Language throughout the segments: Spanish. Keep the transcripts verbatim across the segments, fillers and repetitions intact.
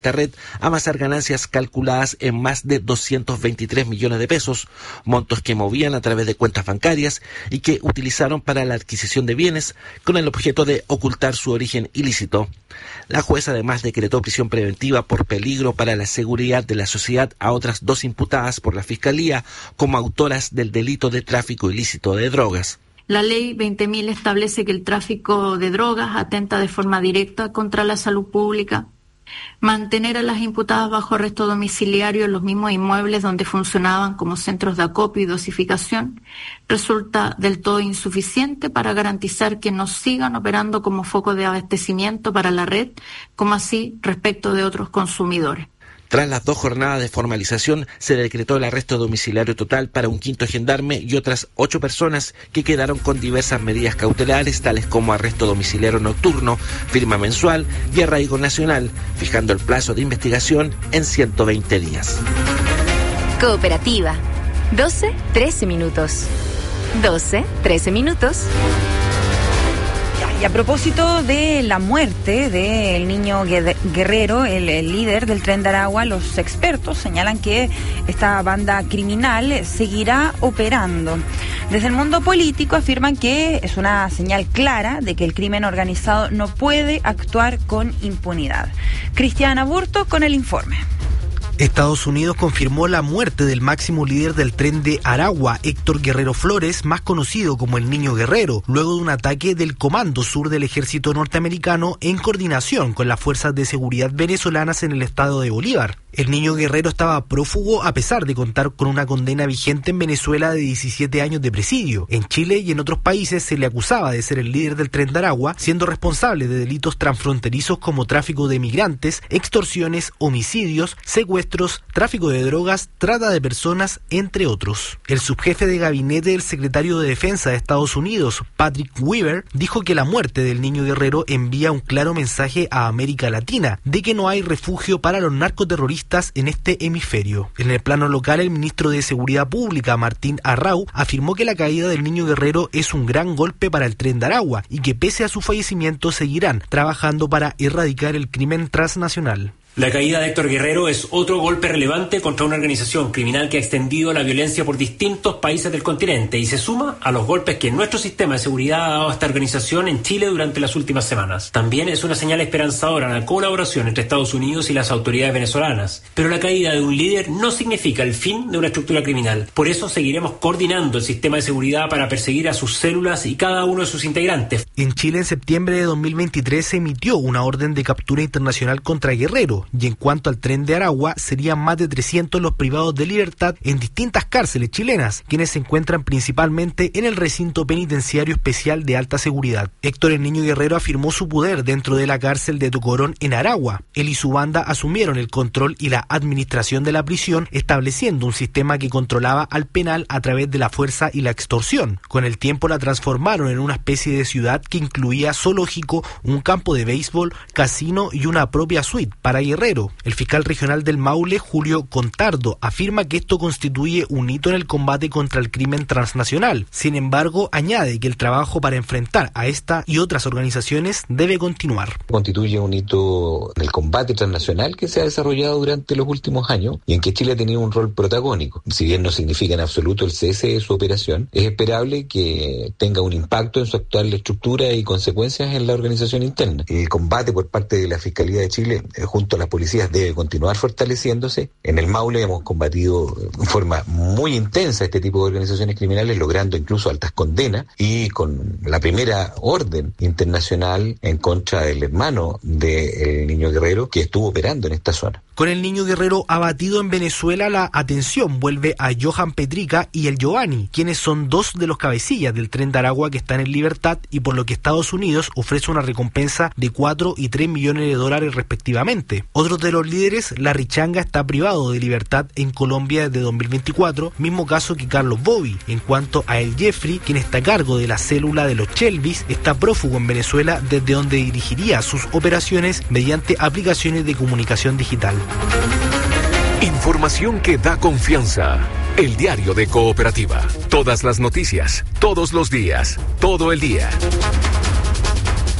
esta red amasar ganancias calculadas en más de doscientos veintitrés millones de pesos, montos que movían a través de cuentas bancarias y que utilizaron para la adquisición de bienes con el objeto de ocultar su origen ilícito. La jueza además decretó prisión preventiva por peligro para la seguridad de la sociedad a otras dos imputadas por la Fiscalía como autoras del delito de tráfico ilícito de drogas. La ley veinte mil establece que el tráfico de drogas atenta de forma directa contra la salud pública. Mantener a las imputadas bajo arresto domiciliario en los mismos inmuebles donde funcionaban como centros de acopio y dosificación resulta del todo insuficiente para garantizar que no sigan operando como foco de abastecimiento para la red, como así respecto de otros consumidores. Tras las dos jornadas de formalización, se decretó el arresto domiciliario total para un quinto gendarme y otras ocho personas que quedaron con diversas medidas cautelares, tales como arresto domiciliario nocturno, firma mensual y arraigo nacional, fijando el plazo de investigación en ciento veinte días. Cooperativa. doce, trece minutos. doce, trece minutos. Y a propósito de la muerte del niño Guerrero, el, el líder del Tren de Aragua, los expertos señalan que esta banda criminal seguirá operando. Desde el mundo político afirman que es una señal clara de que el crimen organizado no puede actuar con impunidad. Cristiana Burto con el informe. Estados Unidos confirmó la muerte del máximo líder del Tren de Aragua, Héctor Guerrero Flores, más conocido como el Niño Guerrero, luego de un ataque del Comando Sur del Ejército Norteamericano en coordinación con las fuerzas de seguridad venezolanas en el estado de Bolívar. El Niño Guerrero estaba prófugo a pesar de contar con una condena vigente en Venezuela de diecisiete años de presidio. En Chile y en otros países se le acusaba de ser el líder del Tren de Aragua, siendo responsable de delitos transfronterizos como tráfico de migrantes, extorsiones, homicidios, secuestros, tráfico de drogas, trata de personas, entre otros. El subjefe de gabinete del secretario de Defensa de Estados Unidos, Patrick Weaver, dijo que la muerte del Niño Guerrero envía un claro mensaje a América Latina de que no hay refugio para los narcoterroristas en este hemisferio. En el plano local, el ministro de Seguridad Pública, Martín Arrau, afirmó que la caída del Niño Guerrero es un gran golpe para el Tren de Aragua y que pese a su fallecimiento seguirán trabajando para erradicar el crimen transnacional. La caída de Héctor Guerrero es otro golpe relevante contra una organización criminal que ha extendido la violencia por distintos países del continente y se suma a los golpes que nuestro sistema de seguridad ha dado a esta organización en Chile durante las últimas semanas. También es una señal esperanzadora la colaboración entre Estados Unidos y las autoridades venezolanas. Pero la caída de un líder no significa el fin de una estructura criminal. Por eso seguiremos coordinando el sistema de seguridad para perseguir a sus células y cada uno de sus integrantes. En Chile, en septiembre de dos mil veintitrés, se emitió una orden de captura internacional contra Guerrero. Y en cuanto al Tren de Aragua, serían más de trescientos los privados de libertad en distintas cárceles chilenas, quienes se encuentran principalmente en el recinto penitenciario especial de alta seguridad. Héctor el Niño Guerrero afirmó su poder dentro de la cárcel de Tocorón en Aragua. Él y su banda asumieron el control y la administración de la prisión, estableciendo un sistema que controlaba al penal a través de la fuerza y la extorsión. Con el tiempo la transformaron en una especie de ciudad que incluía zoológico, un campo de béisbol, casino y una propia suite para Guerrero. El fiscal regional del Maule, Julio Contardo, afirma que esto constituye un hito en el combate contra el crimen transnacional. Sin embargo, añade que el trabajo para enfrentar a esta y otras organizaciones debe continuar. Constituye un hito en el combate transnacional que se ha desarrollado durante los últimos años y en que Chile ha tenido un rol protagónico. Si bien no significa en absoluto el cese de su operación, es esperable que tenga un impacto en su actual estructura y consecuencias en la organización interna. El combate por parte de la Fiscalía de Chile eh, junto a las policías debe continuar fortaleciéndose. En el Maule hemos combatido de forma muy intensa este tipo de organizaciones criminales, logrando incluso altas condenas y con la primera orden internacional en contra del hermano del Niño Guerrero que estuvo operando en esta zona. Con el Niño Guerrero abatido en Venezuela, la atención vuelve a Johan Petrica y el Giovanni, quienes son dos de los cabecillas del Tren de Aragua que están en libertad y por lo que Estados Unidos ofrece una recompensa de cuatro y tres millones de dólares respectivamente. Otro de los líderes, Larry Changa, está privado de libertad en Colombia desde dos mil veinticuatro, mismo caso que Carlos Bobby. En cuanto a el Jeffrey, quien está a cargo de la célula de los Chelvis, está prófugo en Venezuela desde donde dirigiría sus operaciones mediante aplicaciones de comunicación digital. Información que da confianza. El diario de Cooperativa. Todas las noticias, todos los días, todo el día.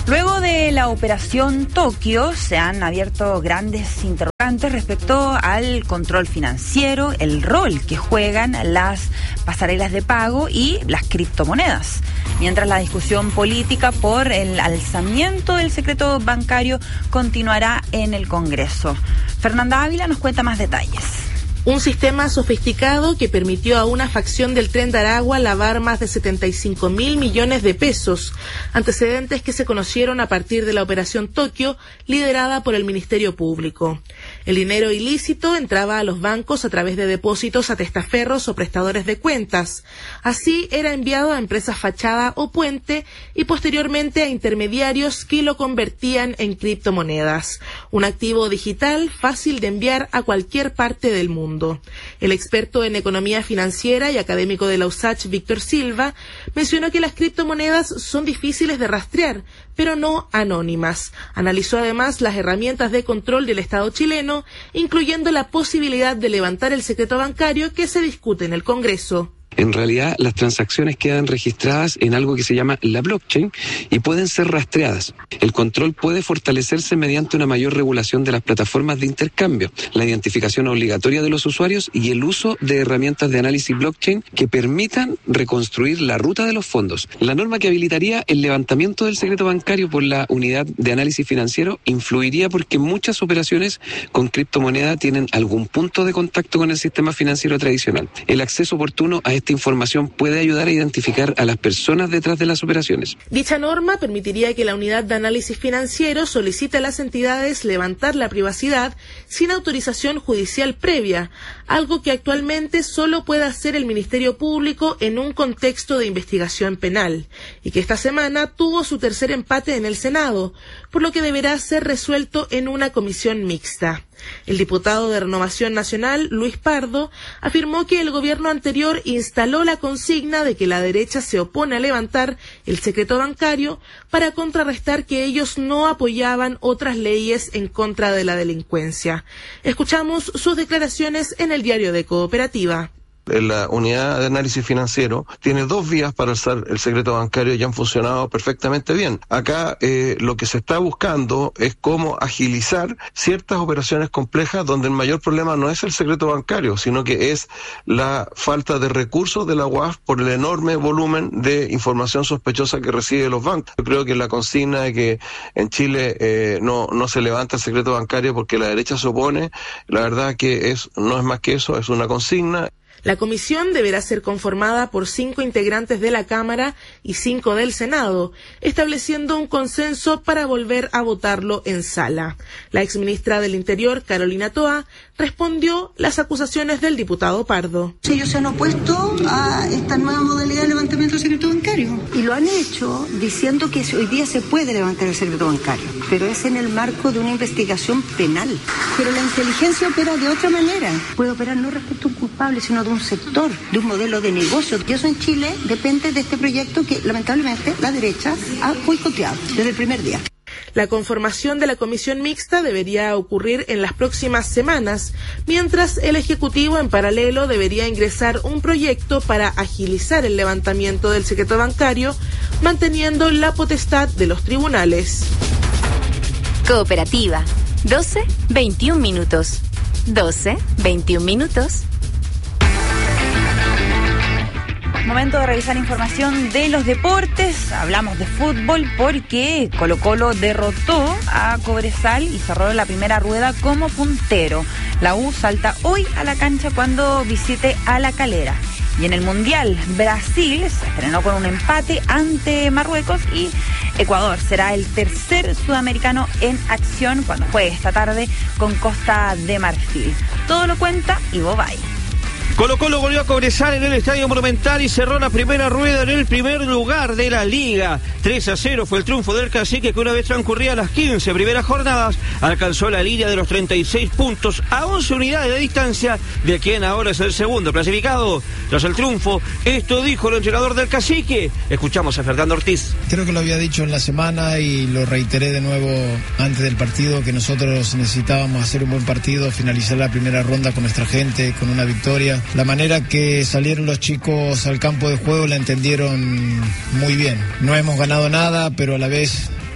Luego de la operación Tokio se han abierto grandes interrogantes respecto al control financiero, el rol que juegan las pasarelas de pago y las criptomonedas, mientras la discusión política por el alzamiento del secreto bancario continuará en el Congreso. Fernanda Ávila nos cuenta más detalles. Un sistema sofisticado que permitió a una facción del Tren de Aragua lavar más de setenta y cinco mil millones de pesos, antecedentes que se conocieron a partir de la Operación Tokio, liderada por el Ministerio Público. El dinero ilícito entraba a los bancos a través de depósitos a testaferros o prestadores de cuentas. Así era enviado a empresas fachada o puente y posteriormente a intermediarios que lo convertían en criptomonedas, un activo digital fácil de enviar a cualquier parte del mundo. El experto en economía financiera y académico de la U S A C H, Víctor Silva, mencionó que las criptomonedas son difíciles de rastrear, pero no anónimas. Analizó además las herramientas de control del Estado chileno, incluyendo la posibilidad de levantar el secreto bancario que se discute en el Congreso. En realidad, las transacciones quedan registradas en algo que se llama la blockchain y pueden ser rastreadas. El control puede fortalecerse mediante una mayor regulación de las plataformas de intercambio, la identificación obligatoria de los usuarios y el uso de herramientas de análisis blockchain que permitan reconstruir la ruta de los fondos. La norma que habilitaría el levantamiento del secreto bancario por la unidad de análisis financiero influiría porque muchas operaciones con criptomoneda tienen algún punto de contacto con el sistema financiero tradicional. El acceso oportuno a esta información puede ayudar a identificar a las personas detrás de las operaciones. Dicha norma permitiría que la unidad de análisis financiero solicite a las entidades levantar la privacidad sin autorización judicial previa, algo que actualmente solo puede hacer el Ministerio Público en un contexto de investigación penal, y que esta semana tuvo su tercer empate en el Senado, por lo que deberá ser resuelto en una comisión mixta. El diputado de Renovación Nacional, Luis Pardo, afirmó que el gobierno anterior instaló la consigna de que la derecha se opone a levantar el secreto bancario para contrarrestar que ellos no apoyaban otras leyes en contra de la delincuencia. Escuchamos sus declaraciones en el diario de Cooperativa. La unidad de análisis financiero tiene dos vías para alzar el secreto bancario y han funcionado perfectamente bien. Acá eh, lo que se está buscando es cómo agilizar ciertas operaciones complejas donde el mayor problema no es el secreto bancario, sino que es la falta de recursos de la U A F por el enorme volumen de información sospechosa que recibe los bancos. Yo creo que la consigna de que en Chile eh, no, no se levanta el secreto bancario porque la derecha se opone, la verdad que es no es más que eso, es una consigna. La comisión deberá ser conformada por cinco integrantes de la Cámara y cinco del Senado, estableciendo un consenso para volver a votarlo en sala. La exministra del Interior, Carolina Toa, respondió las acusaciones del diputado Pardo. Ellos se han opuesto a esta nueva modalidad de levantamiento del secreto bancario y lo han hecho diciendo que hoy día se puede levantar el secreto bancario, pero es en el marco de una investigación penal. Pero la inteligencia opera de otra manera. Puede operar no respecto a un culpable, sino de un sector, de un modelo de negocio. Y eso en Chile depende de este proyecto que lamentablemente la derecha ha boicoteado desde el primer día. La conformación de la comisión mixta debería ocurrir en las próximas semanas, mientras el Ejecutivo en paralelo debería ingresar un proyecto para agilizar el levantamiento del secreto bancario, manteniendo la potestad de los tribunales. Cooperativa, doce veintiún minutos. doce veintiún minutos. Momento de revisar información de los deportes. Hablamos de fútbol porque Colo-Colo derrotó a Cobresal y cerró la primera rueda como puntero. La U salta hoy a la cancha cuando visite a La Calera. Y en el Mundial, Brasil se estrenó con un empate ante Marruecos y Ecuador será el tercer sudamericano en acción cuando juegue esta tarde con Costa de Marfil. Todo lo cuenta Ivo Bay. Colo-Colo volvió a Cobresal en el Estadio Monumental y cerró la primera rueda en el primer lugar de la Liga. tres a cero fue el triunfo del Cacique, que una vez transcurridas las quince primeras jornadas alcanzó la línea de los treinta y seis puntos a once unidades de distancia de quien ahora es el segundo clasificado. Tras el triunfo, esto dijo el entrenador del Cacique. Escuchamos a Fernando Ortiz. Creo que lo había dicho en la semana y lo reiteré de nuevo antes del partido, que nosotros necesitábamos hacer un buen partido, finalizar la primera ronda con nuestra gente, con una victoria. La manera que salieron los chicos al campo de juego la entendieron muy bien. No hemos ganado nada, pero a la vez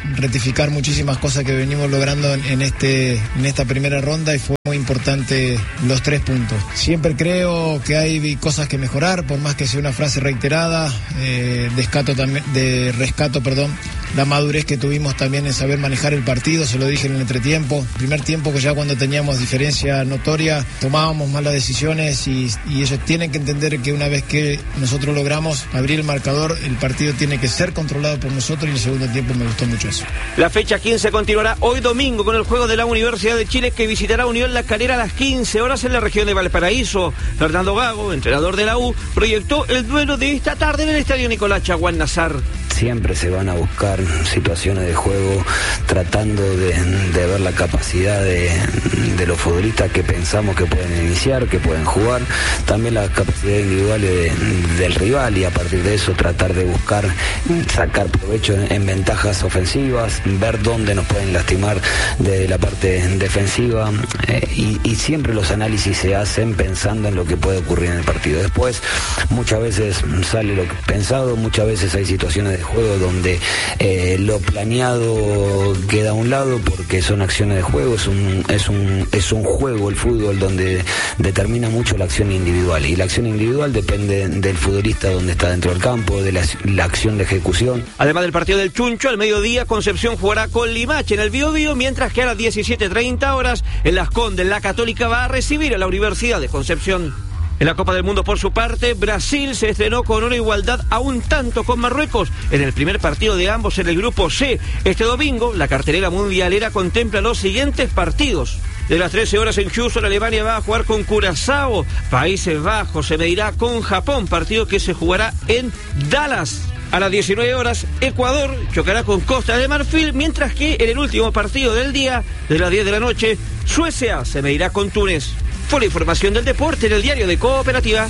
rectificar muchísimas cosas que venimos logrando en, en, este, en esta primera ronda y fue muy importante los tres puntos. Siempre creo que hay cosas que mejorar, por más que sea una frase reiterada, eh, descato también, de rescato, perdón, la madurez que tuvimos también en saber manejar el partido, se lo dije en el entretiempo. Primer tiempo que ya cuando teníamos diferencia notoria, tomábamos malas decisiones y, y ellos tienen que entender que una vez que nosotros logramos abrir el marcador, el partido tiene que ser controlado por nosotros y el segundo tiempo me gustó mucho eso. La fecha quince continuará hoy domingo con el juego de la Universidad de Chile que visitará Unión La Calera a las quince horas en la región de Valparaíso. Fernando Gago, entrenador de la U, proyectó el duelo de esta tarde en el estadio Nicolás Chaguán Nazar. Siempre se van a buscar situaciones de juego tratando de, de ver la capacidad de, de los futbolistas que pensamos que pueden iniciar, que pueden jugar, también las capacidades individuales de, del rival y a partir de eso tratar de buscar sacar provecho en, en ventajas ofensivas, ver dónde nos pueden lastimar de la parte defensiva eh, y, y siempre los análisis se hacen pensando en lo que puede ocurrir en el partido. Después muchas veces sale lo pensado, muchas veces hay situaciones de juego donde eh, lo planeado queda a un lado porque son acciones de juego, es un, es un, es un juego el fútbol donde determina mucho la acción individual y la acción individual depende del futbolista donde está dentro del campo, de la, la acción de ejecución. Además del partido del Chuncho, al mediodía Concepción jugará con Limache en el Biobío, mientras que a las diecisiete treinta horas en Las Condes la Católica va a recibir a la Universidad de Concepción. En la Copa del Mundo, por su parte, Brasil se estrenó con una igualdad a un tanto con Marruecos en el primer partido de ambos en el Grupo C. Este domingo, la cartelera mundialera contempla los siguientes partidos. De las trece horas en Houston, Alemania va a jugar con Curazao. Países Bajos se medirá con Japón, partido que se jugará en Dallas. A las diecinueve horas, Ecuador chocará con Costa de Marfil, mientras que en el último partido del día, de las diez de la noche, Suecia se medirá con Túnez. Fue la información del deporte en el diario de Cooperativa.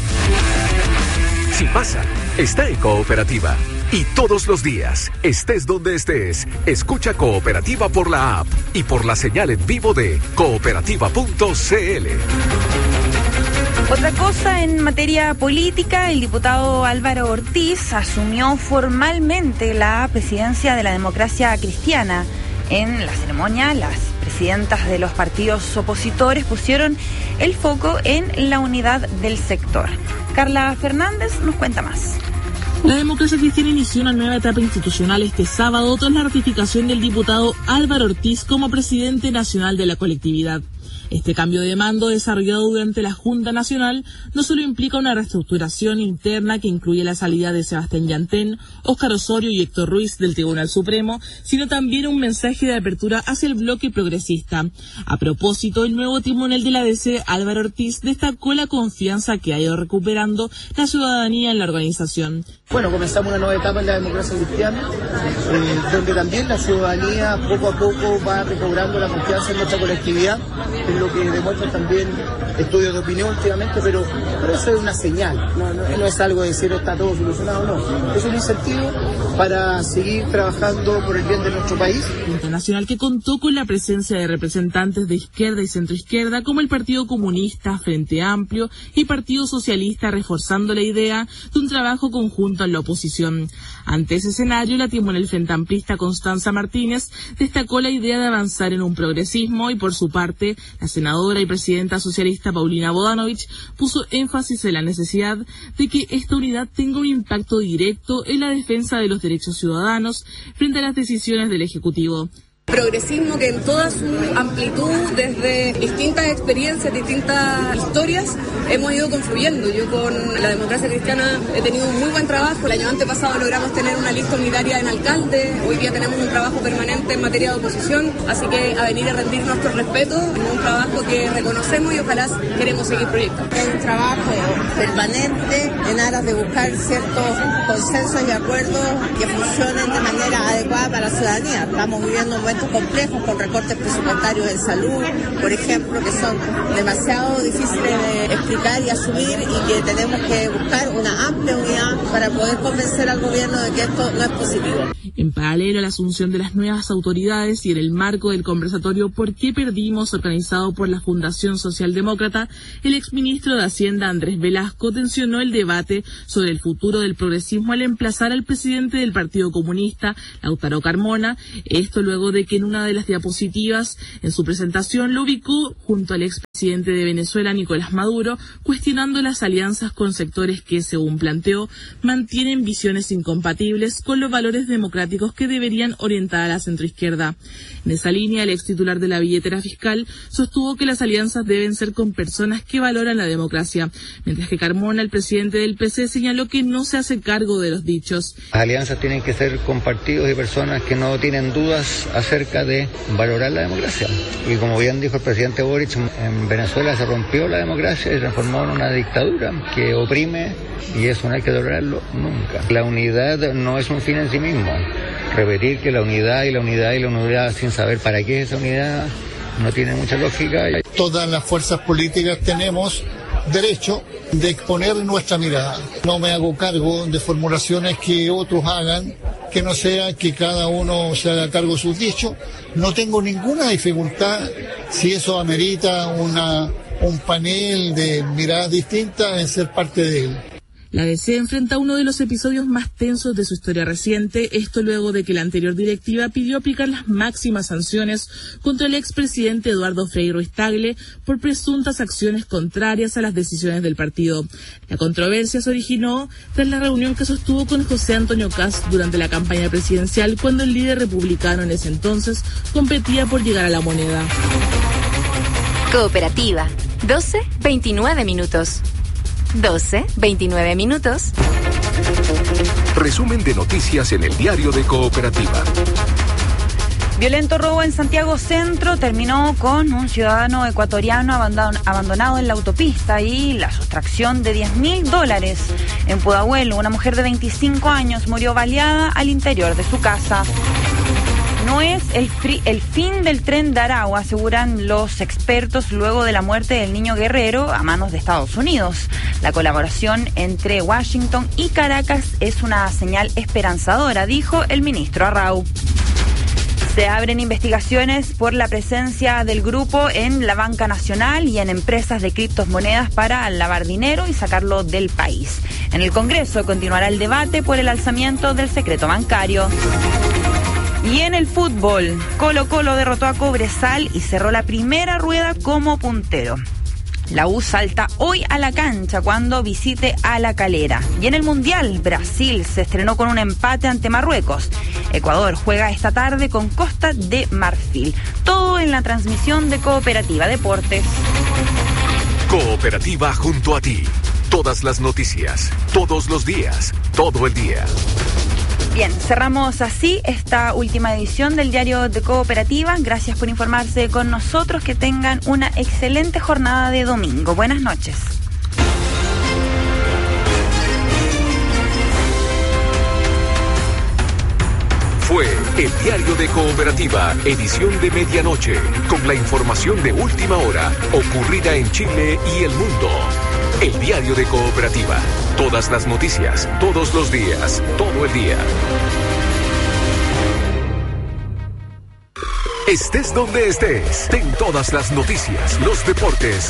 Si pasa, está en Cooperativa. Y todos los días, estés donde estés, escucha Cooperativa por la app y por la señal en vivo de cooperativa punto c l. Otra cosa en materia política, el diputado Álvaro Ortiz asumió formalmente la presidencia de la Democracia Cristiana. En la ceremonia, las presidentas de los partidos opositores pusieron el foco en la unidad del sector. Carla Fernández nos cuenta más. La Democracia Cristiana inició una nueva etapa institucional este sábado tras la ratificación del diputado Álvaro Ortiz como presidente nacional de la colectividad. Este cambio de mando desarrollado durante la Junta Nacional no solo implica una reestructuración interna que incluye la salida de Sebastián Yantén, Óscar Osorio y Héctor Ruiz del Tribunal Supremo, sino también un mensaje de apertura hacia el bloque progresista. A propósito, el nuevo timonel de la D C, Álvaro Ortiz, destacó la confianza que ha ido recuperando la ciudadanía en la organización. Bueno, comenzamos una nueva etapa en la Democracia Cristiana, eh, donde también la ciudadanía poco a poco va recobrando la confianza en nuestra colectividad, es lo que demuestran también estudios de opinión últimamente, pero, pero eso es una señal, no, no, no es algo de decir está todo solucionado, no, es un incentivo para seguir trabajando por el bien de nuestro país. Junta Nacional que contó con la presencia de representantes de izquierda y centroizquierda como el Partido Comunista, Frente Amplio y Partido Socialista, reforzando la idea de un trabajo conjunto en la oposición. Ante ese escenario, la timonel frentamplista Constanza Martínez destacó la idea de avanzar en un progresismo y, por su parte, la senadora y presidenta socialista Paulina Bodanovich puso énfasis en la necesidad de que esta unidad tenga un impacto directo en la defensa de los derechos ciudadanos frente a las decisiones del Ejecutivo. Progresismo que en toda su amplitud, desde distintas experiencias, distintas historias, hemos ido confluyendo. Yo con la Democracia Cristiana he tenido un muy buen trabajo. El año antepasado logramos tener una lista unitaria en alcalde. Hoy día tenemos un trabajo permanente en materia de oposición. Así que a venir a rendir nuestro respeto, un trabajo que reconocemos y ojalá queremos seguir proyectando. Es un trabajo permanente en aras de buscar ciertos consensos y acuerdos que funcionen de manera adecuada para la ciudadanía. Estamos viviendo un buen complejos con recortes presupuestarios en salud, por ejemplo, que son demasiado difíciles de explicar y asumir y que tenemos que buscar una amplia unidad para poder convencer al gobierno de que esto no es positivo. En paralelo a la asunción de las nuevas autoridades y en el marco del conversatorio ¿Por qué perdimos?, organizado por la Fundación Socialdemócrata, el exministro de Hacienda Andrés Velasco tensionó el debate sobre el futuro del progresismo al emplazar al presidente del Partido Comunista, Lautaro Carmona, esto luego de que en una de las diapositivas en su presentación lo ubicó junto al expresidente de Venezuela, Nicolás Maduro, cuestionando las alianzas con sectores que, según planteó, mantienen visiones incompatibles con los valores democráticos que deberían orientar a la centroizquierda. En esa línea, el ex titular de la billetera fiscal sostuvo que las alianzas deben ser con personas que valoran la democracia, mientras que Carmona, el presidente del P C, señaló que no se hace cargo de los dichos. Las alianzas tienen que ser con partidos y personas que no tienen dudas acerca de valorar la democracia. Y como bien dijo el presidente Boric, en Venezuela se rompió la democracia y se transformó en una dictadura que oprime, y eso no hay que tolerarlo nunca. La unidad no es un fin en sí mismo. Repetir que la unidad y la unidad y la unidad sin saber para qué es esa unidad no tiene mucha lógica. Todas las fuerzas políticas tenemos derecho de exponer nuestra mirada. No me hago cargo de formulaciones que otros hagan, que no sea que cada uno se haga cargo de sus dichos. No tengo ninguna dificultad, si eso amerita una, un panel de miradas distintas, en ser parte de él. La D C enfrenta uno de los episodios más tensos de su historia reciente, esto luego de que la anterior directiva pidió aplicar las máximas sanciones contra el expresidente Eduardo Frei Ruiz-Tagle por presuntas acciones contrarias a las decisiones del partido. La controversia se originó tras la reunión que sostuvo con José Antonio Kast durante la campaña presidencial, cuando el líder republicano en ese entonces competía por llegar a la moneda. Cooperativa, doce veintinueve minutos. doce veintinueve minutos. Resumen de noticias en el diario de Cooperativa. Violento robo en Santiago Centro terminó con un ciudadano ecuatoriano abandonado en la autopista y la sustracción de diez mil dólares. En Pudahuel, una mujer de veinticinco años murió baleada al interior de su casa. No es el, fri- el fin del tren de Aragua, aseguran los expertos, luego de la muerte del niño Guerrero a manos de Estados Unidos. La colaboración entre Washington y Caracas es una señal esperanzadora, dijo el ministro Arrau. Se abren investigaciones por la presencia del grupo en la banca nacional y en empresas de criptomonedas para lavar dinero y sacarlo del país. En el Congreso continuará el debate por el alzamiento del secreto bancario. Y en el fútbol, Colo Colo derrotó a Cobresal y cerró la primera rueda como puntero. La U salta hoy a la cancha cuando visite a La Calera. Y en el Mundial, Brasil se estrenó con un empate ante Marruecos. Ecuador juega esta tarde con Costa de Marfil. Todo en la transmisión de Cooperativa Deportes. Cooperativa junto a ti. Todas las noticias, todos los días, todo el día. Bien, cerramos así esta última edición del Diario de Cooperativa. Gracias por informarse con nosotros. Que tengan una excelente jornada de domingo. Buenas noches. Fue el Diario de Cooperativa, edición de medianoche, con la información de última hora ocurrida en Chile y el mundo. El Diario de Cooperativa. Todas las noticias, todos los días, todo el día. Estés donde estés, ten todas las noticias, los deportes,